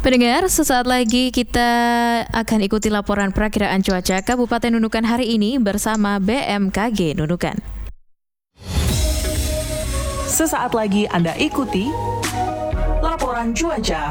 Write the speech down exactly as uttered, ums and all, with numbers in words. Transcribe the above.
Pendengar, sesaat lagi kita akan ikuti laporan perakiraan cuaca Kabupaten Nunukan hari ini bersama B M K G Nunukan. Sesaat lagi Anda ikuti laporan cuaca